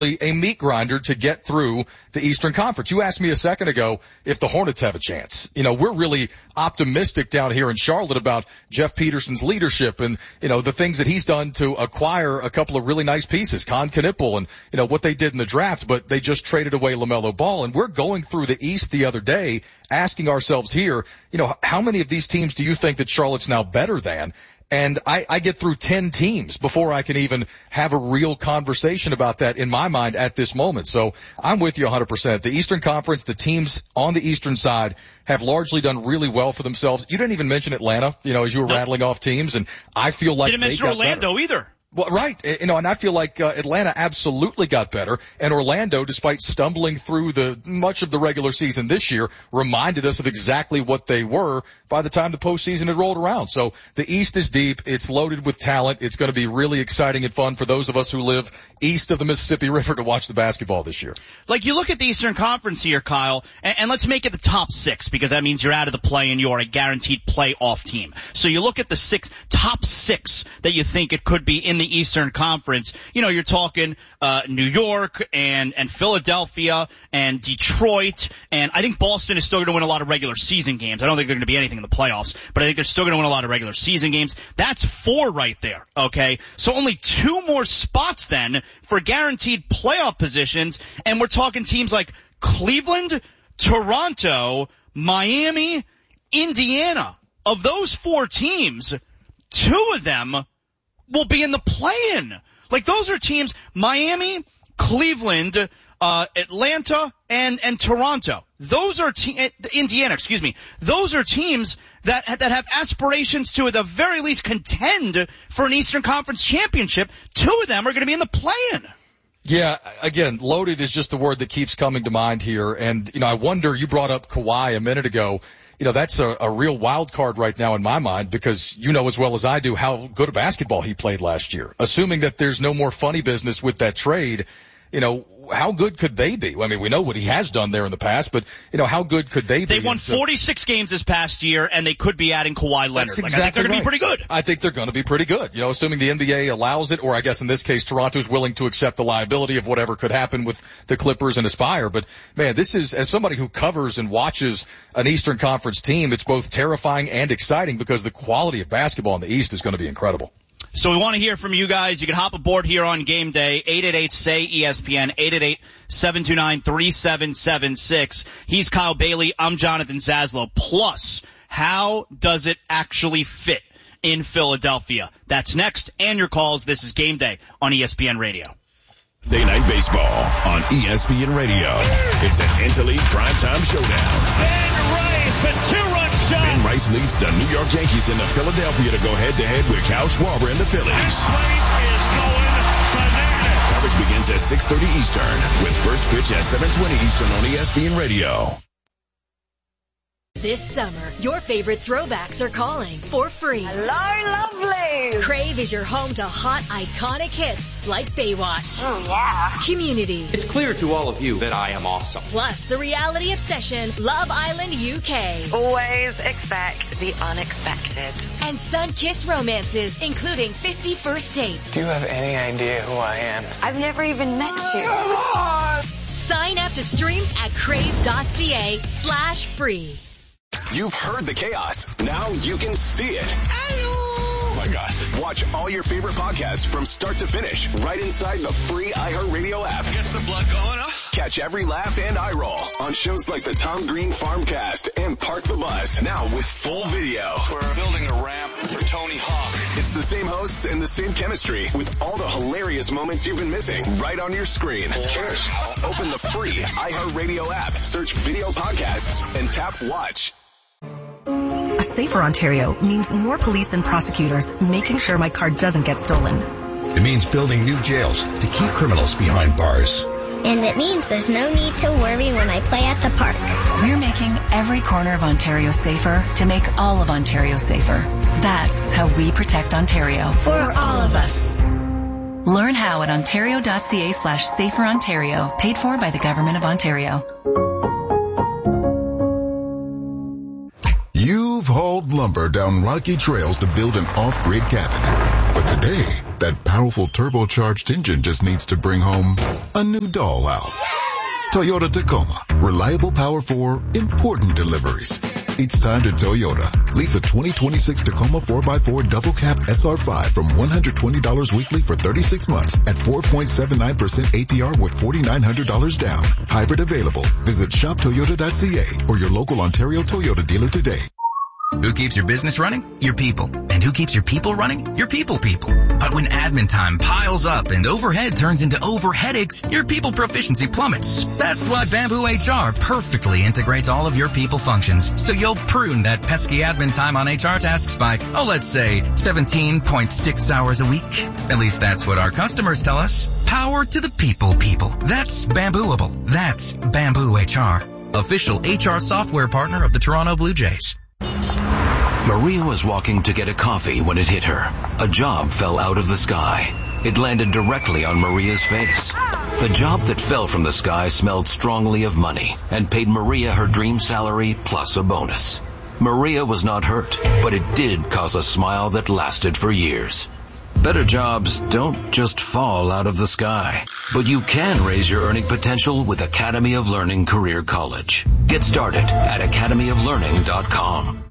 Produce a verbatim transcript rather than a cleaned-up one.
a meat grinder to get through the Eastern Conference. You asked me a second ago if the Hornets have a chance. You know, we're really optimistic down here in Charlotte about Jeff Peterson's leadership and, you know, the things that he's done to acquire a couple of really nice pieces, Con Knipple and, you know, what they did in the draft, but they just traded away LaMelo Ball. And we're going through the East the other day asking ourselves here, you know, how many of these teams do you think that Charlotte's now better than? And I, I get through ten teams before I can even have a real conversation about that in my mind at this moment. So I'm with you one hundred percent. The Eastern Conference, the teams on the Eastern side have largely done really well for themselves. You didn't even mention Atlanta, you know, as you were nope. rattling off teams, and I feel like didn't they mention got Orlando better. either. Well, right. You know, and I feel like uh, Atlanta absolutely got better, and Orlando, despite stumbling through the much of the regular season this year, reminded us of exactly what they were by the time the postseason had rolled around. So the East is deep. It's loaded with talent. It's going to be really exciting and fun for those of us who live east of the Mississippi River to watch the basketball this year. Like, you look at the Eastern Conference here, Kyle, and, and let's make it the top six, because that means you're out of the play and you are a guaranteed playoff team. So you look at the six, top six that you think it could be in the Eastern Conference. You know, you're talking uh New York and and Philadelphia and Detroit, and I think Boston is still going to win a lot of regular season games. I don't think they're going to be anything in the playoffs, but I think they're still going to win a lot of regular season games. That's four right there, okay? So only two more spots then for guaranteed playoff positions, and we're talking teams like Cleveland, Toronto, Miami, Indiana. Of those four teams, two of them will be in the play-in. Like, those are teams, Miami, Cleveland, uh, Atlanta, and, and Toronto. Those are te- Indiana, excuse me. Those are teams that, that have aspirations to, at the very least, contend for an Eastern Conference championship. Two of them are going to be in the play-in. Yeah, again, loaded is just the word that keeps coming to mind here. And, you know, I wonder, you brought up Kawhi a minute ago. You know, that's a, a real wild card right now in my mind, because you know as well as I do how good a basketball he played last year. Assuming that there's no more funny business with that trade, you know, how good could they be? I mean, we know what he has done there in the past, but, you know, how good could they be? They won so, forty-six games this past year, and they could be adding Kawhi Leonard. That's exactly like, I think they're going right. to be pretty good. I think they're going to be pretty good. You know, assuming the N B A allows it, or I guess in this case, Toronto's willing to accept the liability of whatever could happen with the Clippers and Aspire. But, man, this is, as somebody who covers and watches an Eastern Conference team, it's both terrifying and exciting because the quality of basketball in the East is going to be incredible. So we want to hear from you guys. You can hop aboard here on Game Day, eight eight eight, S A Y, E S P N, eight eight eight, seven two nine, three seven seven six. He's Kyle Bailey. I'm Jonathan Zaslow. Plus, how does it actually fit in Philadelphia? That's next. And your calls. This is Game Day on E S P N Radio. Day Night Baseball on E S P N Radio. It's an Interleague primetime showdown. Ben Rice, a two-run shot. Ben Rice leads the New York Yankees into Philadelphia to go head-to-head with Kyle Schwarber and the Phillies. This place is going bananas. Coverage begins at six thirty Eastern with first pitch at seven twenty Eastern on E S P N Radio. This summer, your favorite throwbacks are calling for free. Hello, lovely. Crave is your home to hot, iconic hits like Baywatch. Oh, yeah. Community. It's clear to all of you that I am awesome. Plus, the reality obsession, Love Island U K. Always expect the unexpected. And sun-kissed romances, including fifty First Dates. Do you have any idea who I am? I've never even met you. Sign up to stream at crave.ca slash free. You've heard the chaos. Now you can see it. Oh my gosh. Watch all your favorite podcasts from start to finish right inside the free iHeartRadio app. Gets the blood going, huh? Catch every laugh and eye roll on shows like the Tom Green Farmcast and Park the Bus. Now with full video. We're building a ramp for Tony Hawk. It's the same hosts and the same chemistry with all the hilarious moments you've been missing right on your screen. Cheers. Open the free iHeartRadio app, search video podcasts, and tap watch. A safer Ontario means more police and prosecutors making sure my car doesn't get stolen. It means building new jails to keep criminals behind bars. And it means there's no need to worry when I play at the park. We're making every corner of Ontario safer to make all of Ontario safer. That's how we protect Ontario. For all of us. Learn how at ontario.ca slash safer Ontario. Paid for by the Government of Ontario. You've hauled lumber down rocky trails to build an off-grid cabin. But But today, that powerful turbocharged engine just needs to bring home a new dollhouse. Toyota Tacoma. Reliable power for important deliveries. It's time to Toyota. Lease a twenty twenty-six Tacoma four by four double cab S R five from one hundred twenty dollars weekly for thirty-six months at four point seven nine percent A P R with four thousand nine hundred dollars down. Hybrid available. Visit shop toyota dot c a or your local Ontario Toyota dealer today. Who keeps your business running? Your people. And who keeps your people running? Your people people. But when admin time piles up and overhead turns into over headaches, your people proficiency plummets. That's why Bamboo H R perfectly integrates all of your people functions, so you'll prune that pesky admin time on H R tasks by, oh, let's say seventeen point six hours a week. At least that's what our customers tell us. Power to the people people. That's Bambooable. That's Bamboo H R. Official H R software partner of the Toronto Blue Jays. Maria was walking to get a coffee when it hit her. A job fell out of the sky. It landed directly on Maria's face. The job that fell from the sky smelled strongly of money and paid Maria her dream salary plus a bonus. Maria was not hurt, but it did cause a smile that lasted for years. Better jobs don't just fall out of the sky, but you can raise your earning potential with Academy of Learning Career College. Get started at academy of learning dot com.